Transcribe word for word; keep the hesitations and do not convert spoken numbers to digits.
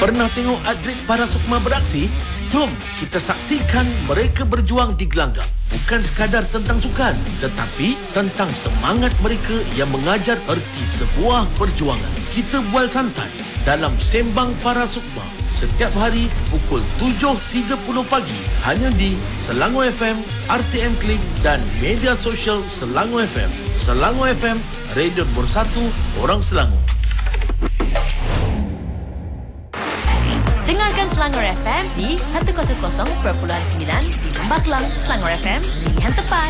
Pernah tengok atlet para sukma beraksi? Jom kita saksikan mereka berjuang di gelanggang. Bukan sekadar tentang sukan, tetapi tentang semangat mereka yang mengajar erti sebuah perjuangan. Kita bual santai dalam Sembang Para Sukma setiap hari pukul tujuh tiga puluh pagi hanya di Selangor F M, R T M Klik dan media sosial Selangor F M. Selangor F M, radio nombor satu orang Selangor. Dengarkan Selangor F M di seratus perpuluhan sembilan di Lembah Kelang. Selangor F M, pilihan tepat.